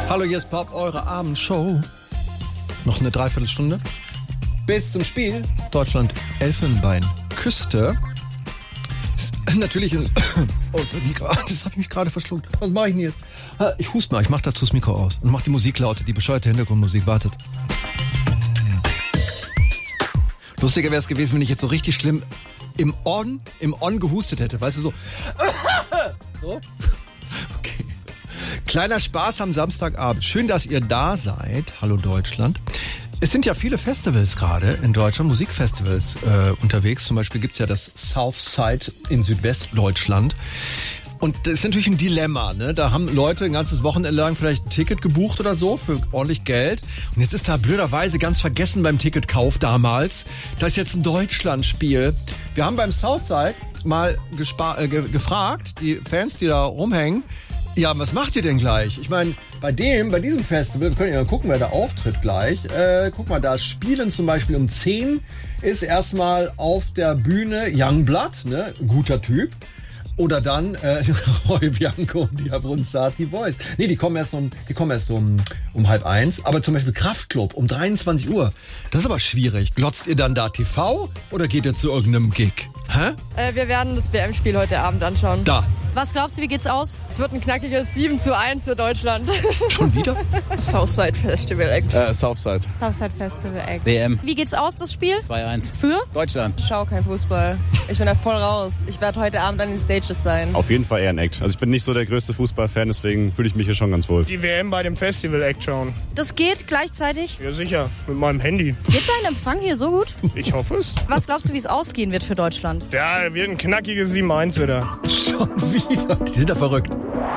Hallo, hier ist Pop, eure Abendshow. Noch eine Dreiviertelstunde bis zum Spiel. Deutschland, Elfenbeinküste. Natürlich. Oh, das habe ich mich gerade verschluckt. Was mache ich denn jetzt? Ich huste mal, ich mache dazu das Mikro aus und mache die Musik laut, die bescheuerte Hintergrundmusik. Wartet. Lustiger wäre es gewesen, wenn ich jetzt so richtig schlimm im On gehustet hätte. Weißt du, so. So. Okay. Kleiner Spaß am Samstagabend. Schön, dass ihr da seid. Hallo Deutschland. Es sind ja viele Festivals gerade in Deutschland, Musikfestivals unterwegs. Zum Beispiel gibt's ja das Southside in Südwestdeutschland. Und das ist natürlich ein Dilemma, ne? Da haben Leute ein ganzes Wochenende lang vielleicht ein Ticket gebucht oder so für ordentlich Geld. Und jetzt ist da blöderweise ganz vergessen beim Ticketkauf damals, da ist jetzt ein Deutschlandspiel. Wir haben beim Southside mal gefragt, die Fans, die da rumhängen, ja, was macht ihr denn gleich? Ich meine, bei diesem Festival, wir können ja mal gucken, wer da auftritt gleich. Guck mal, da spielen zum Beispiel um 10 ist erstmal auf der Bühne Youngblood, ne, guter Typ. Oder dann Roy Bianco und die Abronzati Boys. Nee, die kommen erst um 12:30. Aber zum Beispiel Kraftklub um 23 Uhr. Das ist aber schwierig. Glotzt ihr dann da TV oder geht ihr zu irgendeinem Gig? Hä? Wir werden das WM-Spiel heute Abend anschauen. Da. Was glaubst du, wie geht's aus? Es wird ein knackiges 7:1 für Deutschland. Schon wieder? Southside Festival Act. Southside. Southside Festival Act. WM. Wie geht's aus, das Spiel? 2-1. Für? Deutschland. Ich schaue kein Fußball. Ich bin da voll raus. Ich werde heute Abend an den Stages sein. Auf jeden Fall eher ein Act. Also ich bin nicht so der größte Fußballfan, deswegen fühle ich mich hier schon ganz wohl. Die WM bei dem Festival Act schauen. Das geht gleichzeitig? Ja sicher, mit meinem Handy. Geht dein Empfang hier so gut? Ich hoffe es. Was glaubst du, wie es ausgehen wird für Deutschland? Ja, wird ein knackiges 7:1 wieder. Schon wieder. Die sind da verrückt.